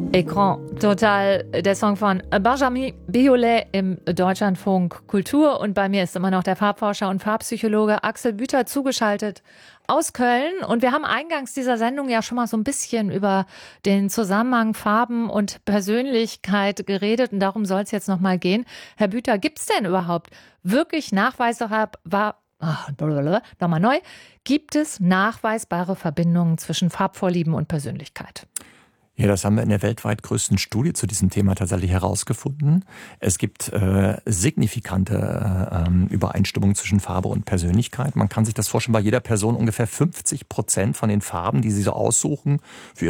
Écran total, der Song von Benjamin Biolay im Deutschlandfunk Kultur. Und bei mir ist immer noch der Farbforscher und Farbpsychologe Axel Büter zugeschaltet aus Köln. Und wir haben eingangs dieser Sendung ja schon mal so ein bisschen über den Zusammenhang Farben und Persönlichkeit geredet. Und darum soll es jetzt noch mal gehen. Herr Büter, gibt es denn überhaupt wirklich Gibt es nachweisbare Verbindungen zwischen Farbvorlieben und Persönlichkeit? Ja, das haben wir in der weltweit größten Studie zu diesem Thema tatsächlich herausgefunden. Es gibt signifikante Übereinstimmungen zwischen Farbe und Persönlichkeit. Man kann sich das vorstellen, bei jeder Person ungefähr 50% von den Farben, die sie so aussuchen, für